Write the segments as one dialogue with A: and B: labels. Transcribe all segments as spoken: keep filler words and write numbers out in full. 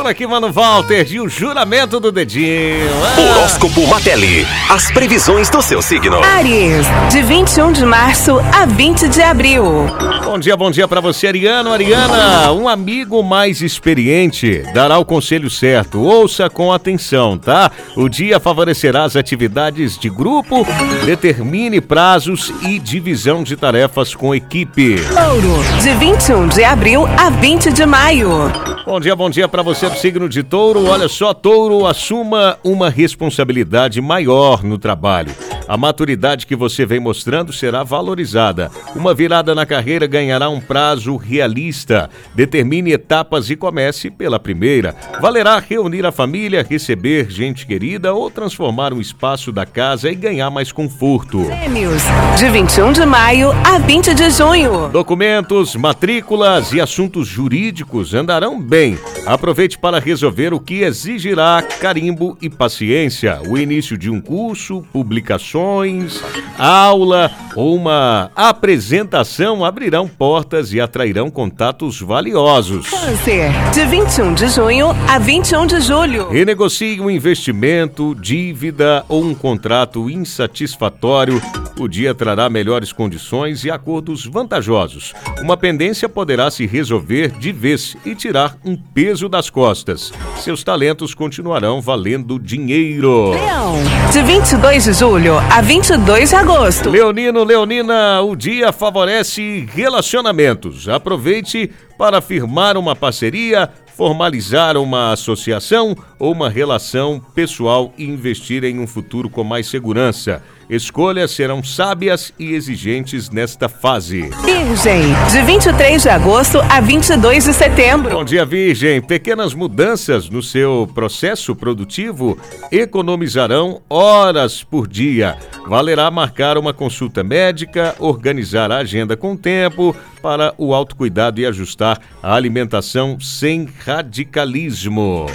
A: Por aqui, Mano Walter, e o juramento do dedinho.
B: Ah. Horóscopo Matelli, as previsões do seu signo.
C: Áries, de vinte e um de março a vinte de abril.
A: Bom dia, bom dia pra você, Ariano, Ariana. Um amigo mais experiente dará o conselho certo. Ouça com atenção, tá? O dia favorecerá as atividades de grupo, determine prazos e divisão de tarefas com equipe.
C: Touro, de vinte e um de abril a vinte de maio.
A: Bom dia, bom dia pra você do signo de Touro. Olha só, Touro, assuma uma responsabilidade maior no trabalho. A maturidade que você vem mostrando será valorizada. Uma virada na carreira ganhará um prazo realista. Determine etapas e comece pela primeira. Valerá reunir a família, receber gente querida ou transformar um espaço da casa e ganhar mais conforto.
C: Gêmeos, de vinte e um de maio a vinte de junho.
A: Documentos, matrículas e assuntos jurídicos andarão bem. Aproveite para resolver o que exigirá carimbo e paciência. O início de um curso, publicações, aula ou uma apresentação abrirão portas e atrairão contatos valiosos.
C: Câncer, de vinte e um de junho a vinte e um de julho.
A: Renegocie um investimento, dívida ou um contrato insatisfatório. O dia trará melhores condições e acordos vantajosos. Uma pendência poderá se resolver de vez e tirar um peso das costas. Seus talentos continuarão valendo dinheiro.
C: Leão, de vinte e dois de julho a vinte e dois de agosto.
A: Leonino, Leonina, o dia favorece relacionamentos. Aproveite para firmar uma parceria, formalizar uma associação ou uma relação pessoal e investir em um futuro com mais segurança. Escolhas serão sábias e exigentes nesta fase.
C: Virgem, de vinte e três de agosto a vinte e dois de setembro.
A: Bom dia, Virgem. Pequenas mudanças no seu processo produtivo economizarão horas por dia. Valerá marcar uma consulta médica, organizar a agenda com tempo para o autocuidado e ajustar a alimentação sem radicalismo.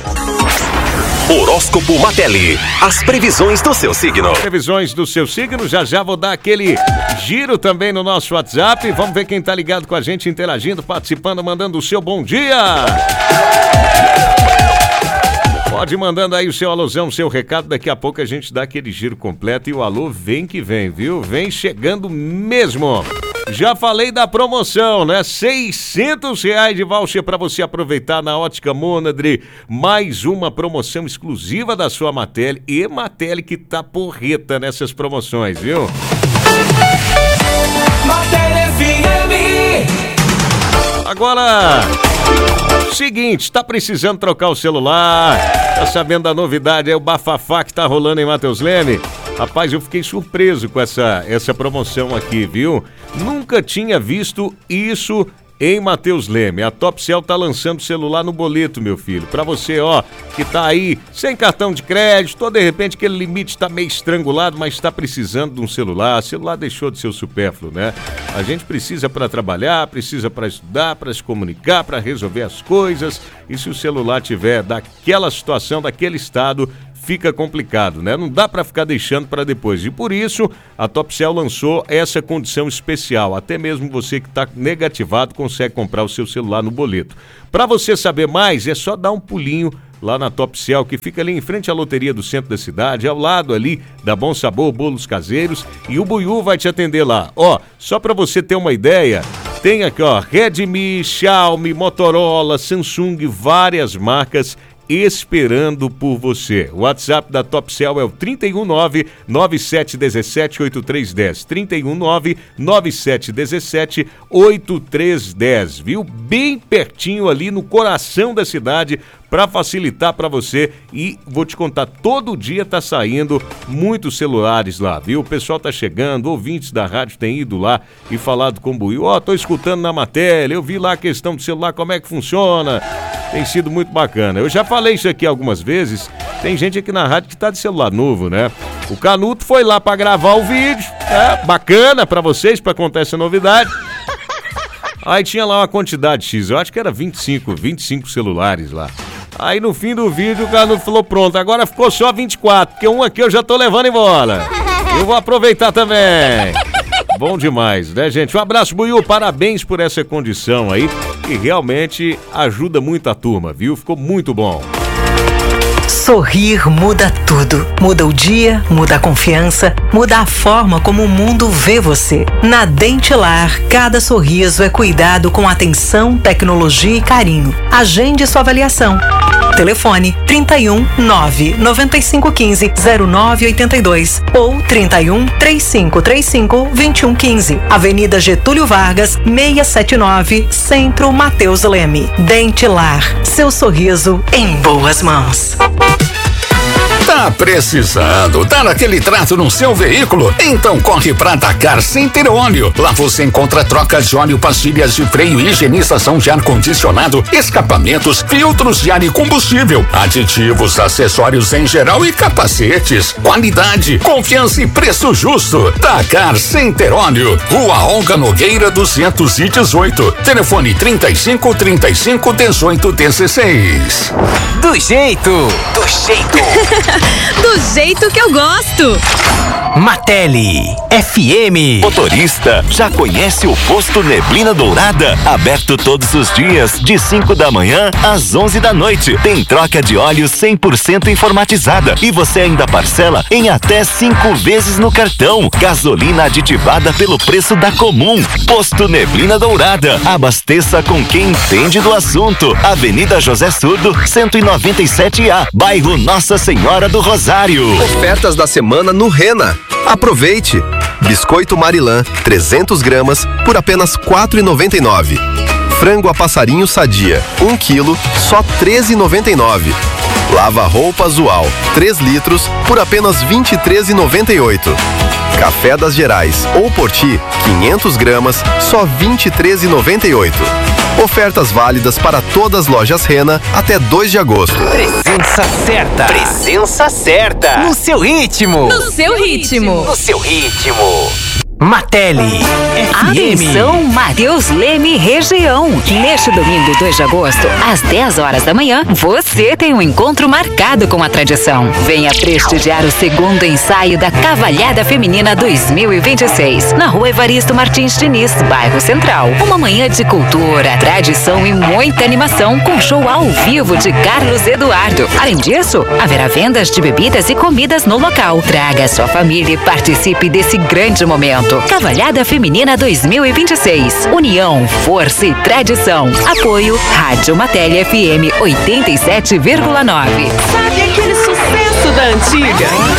B: Horóscopo Matelli, as previsões do seu signo.
A: Previsões do seu signo, já já vou dar aquele giro também no nosso WhatsApp. Vamos ver quem tá ligado com a gente, interagindo, participando, mandando o seu bom dia. Pode ir mandando aí o seu alusão, o seu recado, daqui a pouco a gente dá aquele giro completo e o alô vem que vem, viu? Vem chegando mesmo. Já falei da promoção, né? seiscentos reais de voucher para você aproveitar na Ótica Monadre. Mais uma promoção exclusiva da sua Matelli. E Matelli que tá porreta nessas promoções, viu?
D: Matelli F M.
A: Agora, seguinte, tá precisando trocar o celular? Tá sabendo da novidade? É o bafafá que tá rolando em Matheus Leme? Rapaz, eu fiquei surpreso com essa, essa promoção aqui, viu? Nunca tinha visto isso em Matheus Leme. A Topcel tá lançando celular no boleto, meu filho. Pra você, ó, que tá aí sem cartão de crédito, ou de repente aquele limite tá meio estrangulado, mas tá precisando de um celular. O celular deixou de ser o supérfluo, né? A gente precisa para trabalhar, precisa para estudar, para se comunicar, para resolver as coisas. E se o celular tiver daquela situação, daquele estado, fica complicado, né? Não dá para ficar deixando para depois. E por isso, a Topcel lançou essa condição especial. Até mesmo você que está negativado consegue comprar o seu celular no boleto. Para você saber mais, é só dar um pulinho lá na Topcel, que fica ali em frente à loteria do centro da cidade, ao lado ali da Bom Sabor Bolos Caseiros, e o Buiú vai te atender lá. Ó, só para você ter uma ideia, tem aqui, ó, Redmi, Xiaomi, Motorola, Samsung, várias marcas esperando por você. O WhatsApp da Topcel é o três um nove, nove sete um sete, oito três um zero. três um nove, nove sete um sete, oito três um zero, viu? Bem pertinho ali no coração da cidade, para facilitar para você. E vou te contar, todo dia tá saindo muitos celulares lá, viu? O pessoal tá chegando, ouvintes da rádio têm ido lá e falado com o Buiú. Ó, oh, tô escutando na matéria, eu vi lá a questão do celular, como é que funciona. Tem sido muito bacana. Eu já falei isso aqui algumas vezes. Tem gente aqui na rádio que tá de celular novo, né? O Canuto foi lá para gravar o vídeo. É bacana para vocês, para contar essa novidade. Aí tinha lá uma quantidade X, eu acho que era vinte e cinco, vinte e cinco celulares lá. Aí no fim do vídeo o Canuto falou, pronto, agora ficou só vinte e quatro, porque um aqui eu já tô levando embora. Eu vou aproveitar também. Bom demais, né, gente? Um abraço, Buiú, parabéns por essa condição aí. e realmente ajuda muito a turma, viu? Ficou muito bom.
E: Sorrir muda tudo. Muda o dia, muda a confiança, muda a forma como o mundo vê você. Na Dentilar, cada sorriso é cuidado com atenção, tecnologia e carinho. Agende sua avaliação. Telefone trinta e um, nove, noventa e cinco, quinze, zero nove oitenta e dois ou trinta e um, trinta e cinco, trinta e cinco, vinte e um, quinze. Avenida Getúlio Vargas, seiscentos e setenta e nove, Centro Mateus Leme. Dentilar, seu sorriso em boas mãos.
F: Tá precisando dar aquele trato no seu veículo? Então corre pra Dakar Center Óleo. Lá você encontra trocas de óleo, pastilhas de freio, higienização de ar-condicionado, escapamentos, filtros de ar e combustível, aditivos, acessórios em geral e capacetes. Qualidade, confiança e preço justo. Dakar Center Óleo, Rua Olga Nogueira duzentos e dezoito. Telefone trinta e cinco, trinta e cinco, dezoito, dezesseis.
G: Do jeito, do jeito.
H: Do jeito que eu gosto.
G: Martelli F M.
B: Motorista, já conhece o posto Neblina Dourada? Aberto todos os dias, de cinco da manhã às onze da noite. Tem troca de óleo cem por cento informatizada e você ainda parcela em até cinco vezes no cartão. Gasolina aditivada pelo preço da comum. Posto Neblina Dourada. Abasteça com quem entende do assunto. Avenida José Surdo, cento e noventa e sete A, bairro Nossa Senhora do Rosário.
I: Ofertas da semana no Rena. Aproveite! Biscoito Marilã, trezentos gramas, por apenas quatro reais e noventa e nove centavos. Frango a passarinho sadia, um quilo, só treze reais e noventa e nove centavos. Lava-roupa Azual, três litros, por apenas vinte e três reais e noventa e oito centavos. Café das Gerais ou Porti, quinhentos gramas, só vinte e três reais e noventa e oito centavos. Ofertas válidas para todas as lojas Rena até dois de agosto.
G: Presença certa. Presença certa. No seu ritmo.
H: No seu ritmo.
G: No seu ritmo. Martelli F M.
J: Atenção, Mateus Leme região. Neste domingo, dois de agosto, às dez horas da manhã, você tem um encontro marcado com a tradição. Venha prestigiar o segundo ensaio da Cavalhada Feminina dois mil e vinte e seis, na Rua Evaristo Martins Diniz, bairro Central. Uma manhã de cultura, tradição e muita animação, com show ao vivo de Carlos Eduardo. Além disso, haverá vendas de bebidas e comidas no local. Traga sua família e participe desse grande momento. Cavalhada Feminina dois mil e vinte e seis. União, força e tradição. Apoio Rádio Martelli F M oitenta e sete vírgula nove.
C: Sabe aquele sucesso da antiga?